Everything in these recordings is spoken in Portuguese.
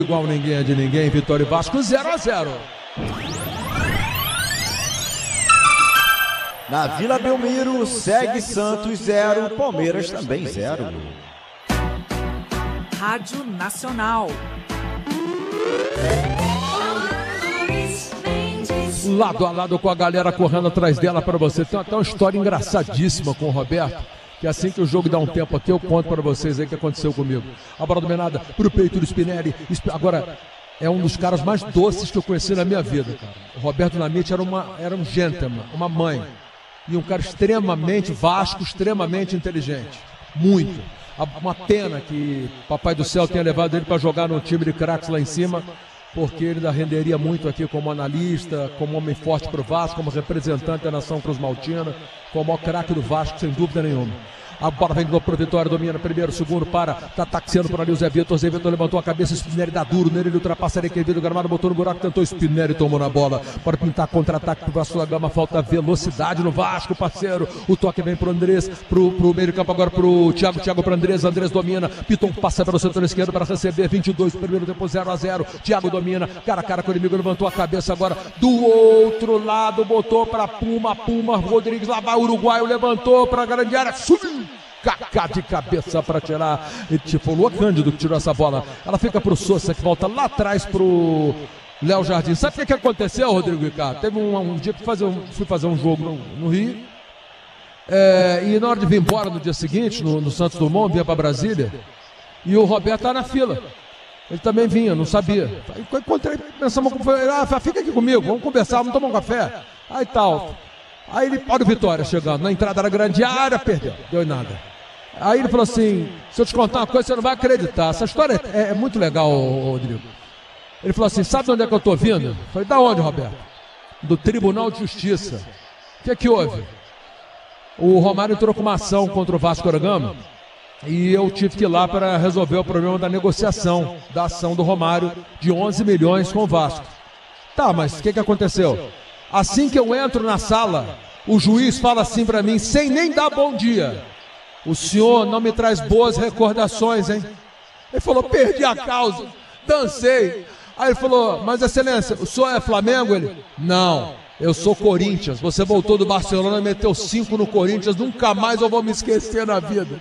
Igual ninguém é de ninguém, Vitória e Vasco 0-0. Na Vila Belmiro, segue Santos 0, Palmeiras também 0. Rádio Nacional. Lado a lado com a galera correndo atrás dela para você. Tem até uma história engraçadíssima com o Roberto, que assim que o jogo dá um tempo aqui, eu conto para vocês aí o que aconteceu comigo. A bola dominada pro peito do Spinelli. Agora, é um dos caras mais doces que eu conheci na minha vida, cara. O Roberto Dinamite era um gentleman, uma mãe. E um cara extremamente Vasco, extremamente inteligente. Muito. Uma pena que Papai do Céu tenha levado ele para jogar no time de craques lá em cima, porque ele ainda renderia muito aqui como analista, como homem forte para o Vasco, como representante da nação cruzmaltina, como o maior craque do Vasco, sem dúvida nenhuma. A bola vem de novo para o Vitória, domina primeiro, segundo, tá taxiando por ali o Zé Vitor. Zé Vitor levantou a cabeça, Spinelli dá duro nele, ele ultrapassa ele, aquele do gramado, botou no buraco, tentou, Spinelli tomou na bola para pintar contra-ataque pro Vasco da Gama. Falta velocidade no Vasco, parceiro. O toque vem pro Andrés, pro meio de campo agora pro Thiago pro Andrés. Andrés domina, Piton passa pelo setor esquerdo para receber, 22, primeiro tempo 0-0. Thiago domina, cara a cara com o inimigo, levantou a cabeça agora do outro lado, botou para Puma, Rodrigues, lá vai o uruguaio, levantou para a grande área, subiu. Kaká de cabeça para tirar. Tipo, o Lua Cândido que tirou essa bola. Ela fica pro Sousa, que volta lá atrás pro Léo Jardim. Sabe o que aconteceu, Rodrigo Ricardo? Teve um dia que fui fazer um jogo no Rio. E na hora de vir embora no dia seguinte, no Santos Dumont, vinha para Brasília. E o Roberto tá na fila. Ele também vinha, não sabia. Aí encontrei, pensamos, fica aqui comigo, vamos conversar, vamos tomar um café. Aí tal. Aí ele, olha o Vitória chegando, na entrada da grande área, perdeu, deu nada. Aí ele falou assim, se eu te contar uma coisa, você não vai acreditar. Essa história é muito legal, Rodrigo. Ele falou assim, sabe de onde é que eu tô vindo? Eu falei, da onde, Roberto? Do Tribunal de Justiça. O que houve? O Romário entrou com uma ação contra o Vasco da Gama e eu tive que ir lá para resolver o problema da negociação da ação do Romário de 11 milhões com o Vasco. Tá, mas o que aconteceu? Assim que eu entro na sala, o juiz fala assim para mim, sem nem dar bom dia. O senhor não me traz boas recordações, hein? Ele falou, perdi a causa, dancei. Aí ele falou, mas excelência, o senhor é Flamengo? Ele, não, eu sou Corinthians. Você voltou do Barcelona e meteu 5 no Corinthians, nunca mais eu vou me esquecer na vida.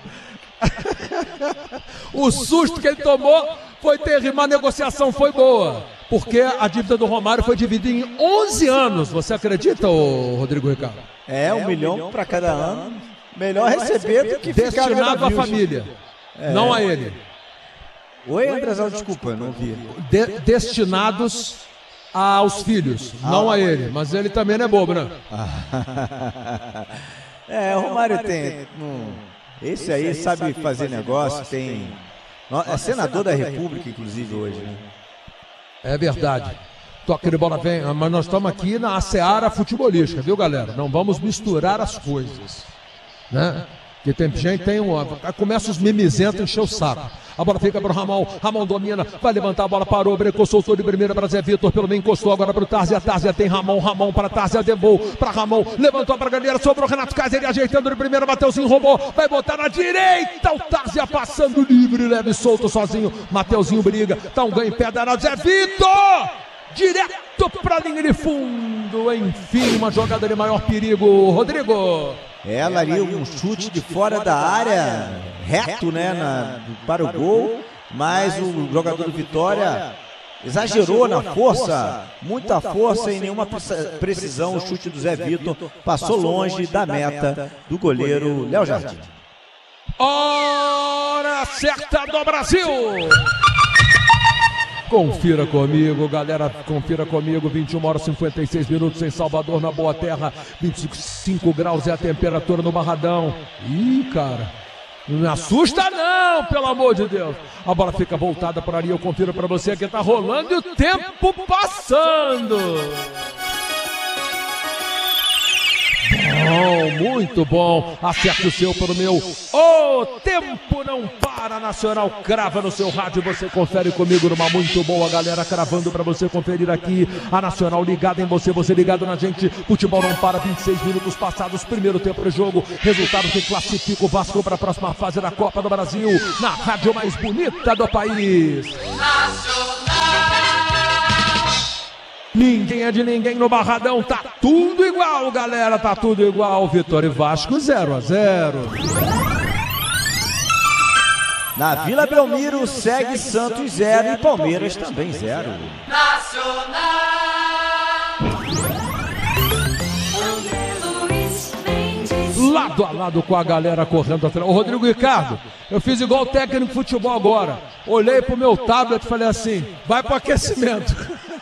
O susto que ele tomou foi terrível, a negociação foi boa, porque a dívida do Romário foi dividida em 11 anos. Você acredita, Rodrigo Ricardo? $1 milhão para cada ano. Melhor receber do que ficar destinado à família, não a ele. Oi, Andrezão, desculpa, não vi. Destinados aos filhos, não a ele. Mas ele também não é bobo, né? O Romário tem... Esse aí sabe fazer negócio, tem... É senador da República, inclusive, hoje, né? É verdade. Toque de bola vem, mas nós estamos aqui na seara futebolística, viu, galera? Não vamos misturar as coisas, né? Porque tem gente, começa os mimizentos a encher o saco. A bola fica para o Ramon domina, vai levantar a bola, parou, brecou, soltou de primeira para Zé Vitor, pelo meio encostou agora para o Tárzia, tem Ramon para Tárzia, devolveu para Ramon, levantou para a galera, sobrou Renato Kaiser, ajeitando de primeira, Mateuzinho roubou, vai botar na direita, o Tárzia passando livre, leve, solto, sozinho, Mateuzinho briga, tá um ganho em pé danado, Zé Vitor! Direto para a linha de fundo, enfim, uma jogada de maior perigo, Rodrigo. Ela ali, um chute de fora da área, reto, né, para o gol, mas o jogador do Vitória exagerou na força, muita força e nenhuma precisão. O chute do Zé Vitor passou longe da meta do goleiro Léo Jardim. Hora certa do Brasil! Confira comigo, galera, confira comigo, 21 horas e 56 minutos em Salvador, na Boa Terra, 25 graus é a temperatura no Barradão. Ih, cara, não me assusta não, pelo amor de Deus. A bola fica voltada por ali, eu confiro para você que tá rolando e o tempo passando. Bom, muito bom, acerte o seu pelo meu. O tempo não para, Nacional crava no seu rádio, você confere comigo numa muito boa, galera, cravando pra você conferir aqui, a Nacional ligada em você, você ligado na gente, futebol não para, 26 minutos passados, primeiro tempo de jogo, resultado que classifica o Vasco para a próxima fase da Copa do Brasil, na rádio mais bonita do país. Nacional! Ninguém é de ninguém no Barradão. Tá tudo igual, galera. Tá tudo igual. Vitória e Vasco 0-0. Na Vila Belmiro segue Santos 0 e Palmeiras também 0. Nacional. Lado a lado com a galera correndo atrás. Ô Rodrigo Ricardo, eu fiz igual o técnico de futebol agora. Olhei pro meu tablet e falei assim, vai pro aquecimento.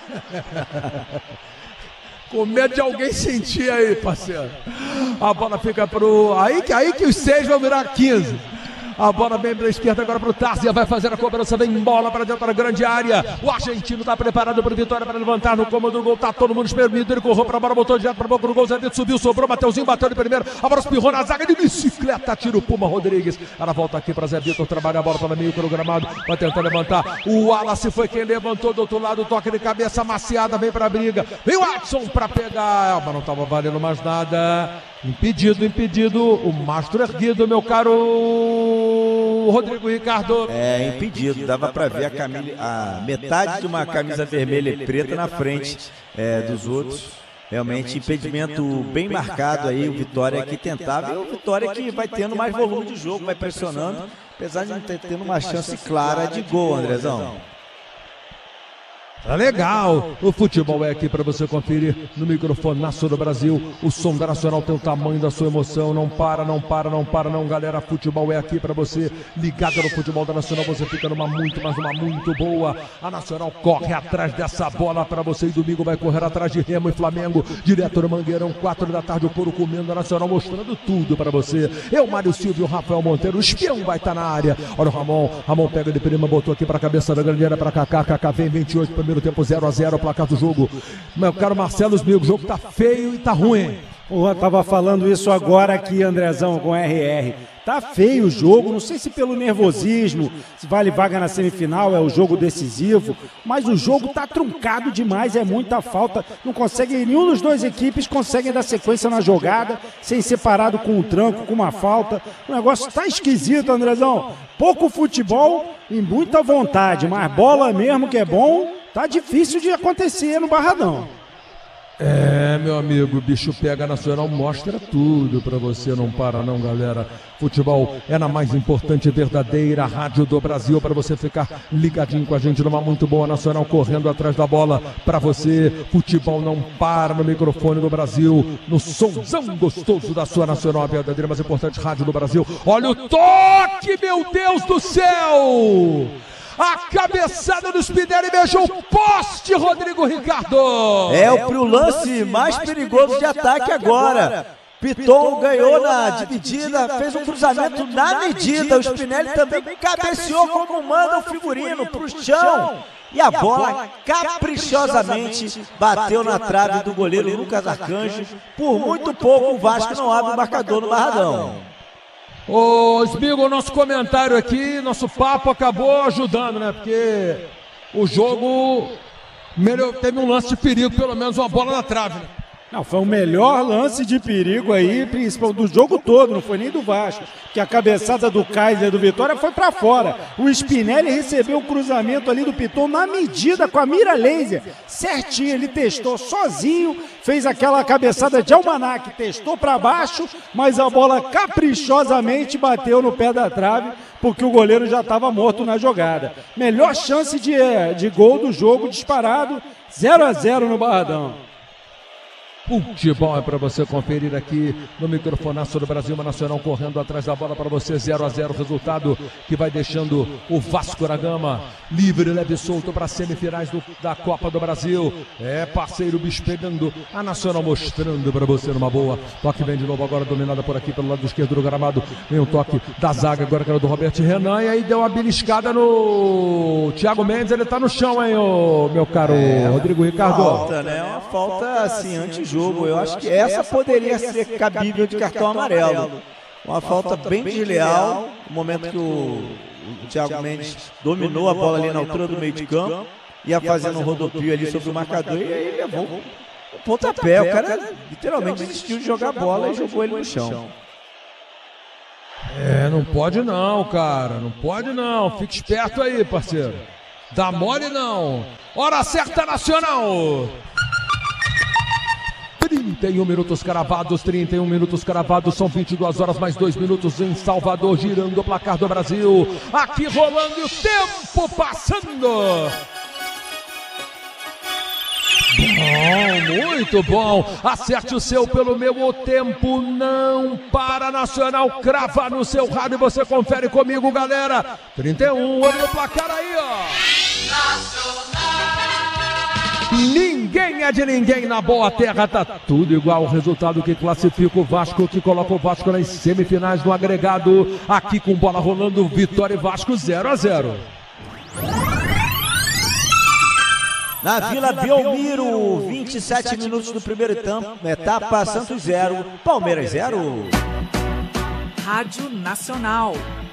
Com medo de alguém sentir aí, parceiro. A bola fica pro... Aí que os 6 vão virar 15. A bola vem para a esquerda agora para o Tárzia, vai fazer a cobrança, vem bola para dentro da grande área. O argentino está preparado para o Vitória para levantar no cômodo do gol, tá todo mundo espremido, ele correu para a bola, botou direto para a boca do gol, Zé Vitor subiu, sobrou, Mateuzinho bateu de primeiro, a bola espirrou na zaga de bicicleta, tira o Puma Rodrigues. Ela volta aqui para Zé Vitor, trabalha a bola para meio pelo gramado, vai tentar levantar. O Wallace foi quem levantou do outro lado, toque de cabeça, maciada, vem para a briga. Vem o Watson para pegar, mas não estava valendo mais nada. Impedido, o mastro erguido, meu caro Rodrigo Ricardo. É, impedido, dava para ver a metade de uma camisa vermelha e preta na frente dos outros. Realmente impedimento bem marcado aí, o Vitória que tentava, e o Vitória que vai tendo mais volume de jogo, vai pressionando, apesar de não ter tendo uma chance clara de gol, Andrezão. Tá legal, o futebol é aqui para você conferir no microfone Nacional do Brasil. O som da Nacional tem o tamanho da sua emoção. Não para, galera. Futebol é aqui para você. Ligado no futebol da Nacional, você fica numa muito boa. A Nacional corre atrás dessa bola para você. E domingo vai correr atrás de Remo e Flamengo. Direto no Mangueirão, 4 da tarde, o couro comendo. A Nacional mostrando tudo para você. Eu, Mário Silvio, o Rafael Monteiro. O espião vai estar na área. Olha o Ramon pega de prima, botou aqui para a cabeça da grande área para Kaká. Kaká vem 28, primeiro tempo 0-0, o placar do jogo. Meu caro Marcelo Smigo, o jogo tá feio e tá ruim. Eu tava falando isso agora aqui, Andrezão, com RR. Tá feio o jogo, não sei se pelo nervosismo, se vale vaga na semifinal, é o jogo decisivo, mas o jogo tá truncado demais, é muita falta, não consegue, nenhum dos dois equipes consegue dar sequência na jogada, sem ser parado com um tranco, com uma falta. O negócio tá esquisito, Andrezão. Pouco futebol e muita vontade, mas bola mesmo que é bom, tá difícil de acontecer no Barradão. É, meu amigo, o bicho pega. Nacional, mostra tudo pra você, não para não, galera. Futebol é na mais importante e verdadeira rádio do Brasil, para você ficar ligadinho com a gente numa muito boa. Nacional correndo atrás da bola pra você. Futebol não para no microfone do Brasil, no somzão gostoso da sua Nacional, a verdadeira mais importante rádio do Brasil. Olha o toque, meu Deus do céu! A cabeçada do Spinelli beijou o poste, Rodrigo Ricardo. É o lance mais perigoso de ataque agora. Piton ganhou na dividida, fez um cruzamento na medida. O Spinelli também cabeceou como manda o figurino pro chão. E a bola caprichosamente bateu na trave do goleiro Lucas Arcanjo. Por muito pouco o Vasco não abre o marcador no Barradão. Ô, Smigo, nosso comentário aqui, nosso papo acabou ajudando, né? Porque o jogo teve um lance de perigo, pelo menos uma bola na trave, né? Não, foi o melhor lance de perigo aí, principalmente do jogo todo, não foi nem do Vasco, que a cabeçada do Kaiser do Vitória foi pra fora. O Spinelli recebeu o cruzamento ali do Piton na medida, com a mira laser, certinho, ele testou sozinho, fez aquela cabeçada de almanaque, testou pra baixo, mas a bola caprichosamente bateu no pé da trave, porque o goleiro já estava morto na jogada. Melhor chance de gol do jogo disparado, 0-0 no Barradão. Futebol é para você conferir aqui no microfonaço do Brasil. Uma Nacional correndo atrás da bola para você, 0-0, resultado que vai deixando o Vasco da Gama livre, leve e solto para as semifinais da Copa do Brasil. É, parceiro, bicho pegando, a Nacional mostrando para você numa boa. Toque vem de novo agora, dominada por aqui pelo lado esquerdo do gramado. Vem um toque da zaga agora, que era do Roberto Renan, e aí deu uma beliscada no Thiago Mendes. Ele tá no chão, hein, meu caro Rodrigo Ricardo. Falta, né? Uma falta assim, antes-jogo. Eu acho que essa poderia ser cabível de cartão amarelo. Uma falta bem desleal. No momento que o Thiago Mendes dominou a bola ali na altura do meio de campo, ia fazendo um rodopio ali sobre o marcador, e aí levou o pontapé. O cara literalmente desistiu de jogar a bola e jogou ele no chão. É, não pode não, cara. Não pode não. Fica esperto aí, parceiro. Dá mole não. Hora certa, Nacional. 31 minutos cravados, 31 minutos cravados, são 22 horas mais 2 minutos em Salvador, girando o placar do Brasil, aqui rolando e o tempo passando. Bom, muito bom, acerte o seu pelo meu, o tempo não para, Nacional, crava no seu rádio e você confere comigo, galera. 31, olha o placar aí, ó. Ninguém é de ninguém na boa terra, tá tudo igual. O resultado que classifica o Vasco, que coloca o Vasco nas semifinais no agregado, aqui com bola rolando, Vitória e Vasco 0-0. Na Vila Belmiro, 27 minutos do primeiro etapa, Santos 0, Palmeiras 0. Rádio Nacional.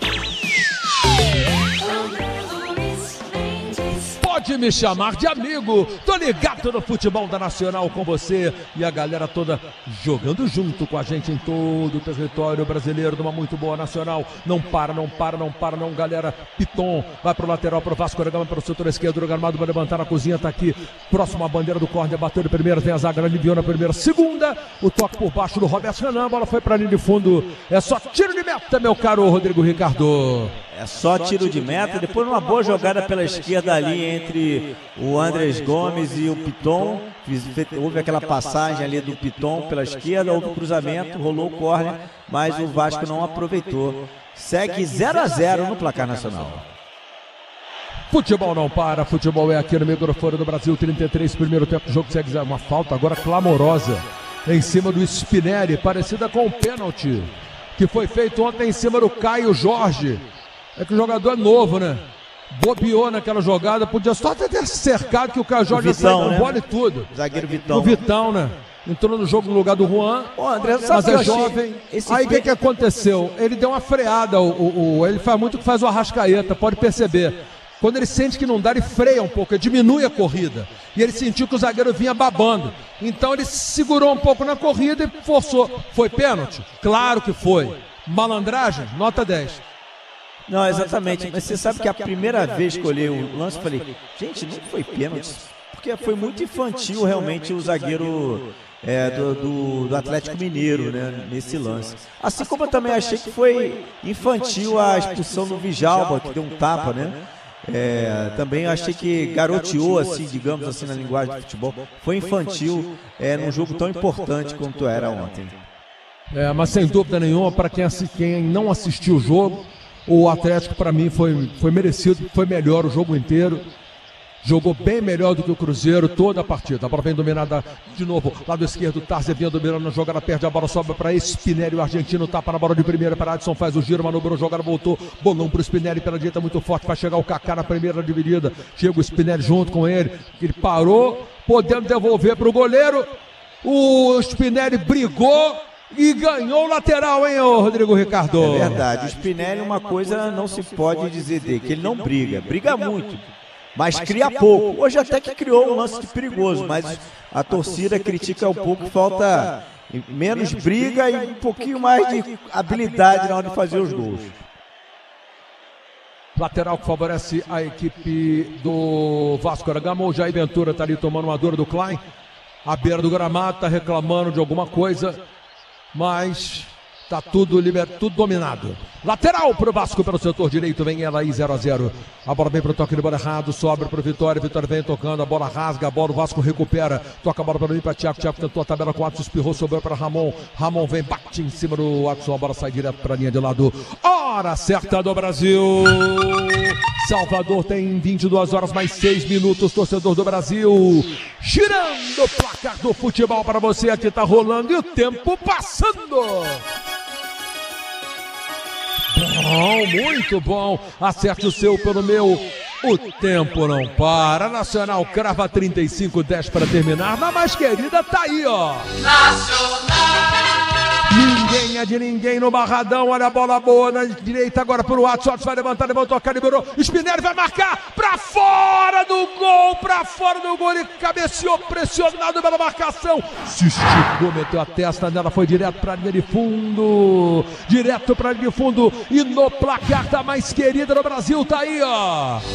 Pode me chamar de amigo, tô ligado no futebol da Nacional com você e a galera toda jogando junto com a gente em todo o território brasileiro, numa muito boa Nacional. Não para, galera. Piton vai pro lateral, pro Vasco da Gama, pro setor esquerdo, o Gramado vai levantar na cozinha, tá aqui, próximo à bandeira do córner, bateu de primeira, vem a zaga, aliviou na primeira, segunda, o toque por baixo do Roberto Renan, a bola foi pra linha de fundo, é só tiro de meta, meu caro Rodrigo Ricardo. É só tiro de meta, depois uma boa jogada pela esquerda ali entre o Andrés Gomes e o Piton. Houve aquela passagem ali do Piton pela esquerda, houve o cruzamento, rolou o córner, mas o Vasco não aproveitou. Segue 0-0 no placar nacional. Futebol não para, futebol é aqui no microfone do Brasil, 33, primeiro tempo, o jogo segue uma falta agora clamorosa em cima do Spinelli, parecida com o pênalti que foi feito ontem em cima do Caio Jorge. É que o jogador é novo, né? Bobeou naquela jogada, podia só ter cercado que o Caio Jorge saiu com bola e tudo. Zagueiro Vitão. O Vitão, né? Entrou no jogo no lugar do Juan, André, mas é jovem. Aí o que aconteceu? Ele deu uma freada, ele faz muito o que faz o Arrascaeta, pode perceber. Quando ele sente que não dá, ele freia um pouco, ele diminui a corrida. E ele sentiu que o zagueiro vinha babando. Então ele segurou um pouco na corrida e forçou. Foi pênalti? Claro que foi. Malandragem? Nota 10. Não, exatamente, mas você sabe que a primeira vez que eu olhei o lance, eu falei, gente, não foi pênalti, porque foi muito infantil realmente o zagueiro do Atlético Mineiro, né, nesse lance. Assim como eu também achei que foi infantil a expulsão do Vijalba, que deu um tapa, né? Também achei que garoteou, assim, digamos assim, na linguagem do futebol. Foi infantil num jogo tão importante quanto era ontem. Mas sem dúvida nenhuma, para quem não assistiu o jogo, o Atlético, para mim, foi merecido, foi melhor o jogo inteiro. Jogou bem melhor do que o Cruzeiro toda a partida. A bola vem dominada de novo. Lado esquerdo, Tarzi vinha dominando na jogada, perde a bola, sobe para Spinelli, o argentino tapa na bola de primeira para Adson, faz o giro, manobrou, jogada, voltou. Bolão para o Spinelli pela direita, muito forte. Vai chegar o Kaká na primeira dividida. Chega o Spinelli junto com ele. Ele parou, podendo devolver para o goleiro. O Spinelli brigou e ganhou o lateral, hein, Rodrigo Ricardo? É verdade, o Spinelli, uma coisa não se pode dizer dele, que ele não briga muito, mas cria pouco. Hoje até que criou um lance perigoso, mas a torcida critica um pouco, falta menos briga e um pouquinho mais de habilidade na hora de fazer os gols. Lateral que favorece a equipe do Vasco da Gama. O Jair Ventura está ali tomando uma dor do Klein, à beira do gramado, está reclamando de alguma coisa, mas tá tudo dominado. Lateral pro Vasco pelo setor direito, vem ela aí 0-0. A bola vem pro toque de bola errado, sobra pro Vitória. Vitória vem tocando, a bola rasga, a bola, o Vasco recupera. Toca a bola para mim, para Thiago. Thiago tentou a tabela com o Adson, espirrou, sobrou para Ramon. Ramon vem, bate em cima do Adson, a bola sai direto para a linha de lado. Hora certa do Brasil. Salvador tem 22 horas mais 6 minutos, torcedor do Brasil. Girando o placar do futebol para você, aqui tá rolando e o tempo passando. Bom, muito bom. Acerte o seu pelo meu. O tempo não para. Nacional crava 35-10 para terminar. Na mais querida tá aí, ó. Nacional! Ninguém é de ninguém no Barradão. Olha a bola boa na direita agora pro Watson. Watson vai levantar, levantou, liberou. Spinelli vai marcar pra fora do gol. Ele cabeceou, pressionado pela marcação. Se esticou, meteu a testa nela, foi direto pra linha de fundo. E no placar da mais querida no Brasil tá aí, ó.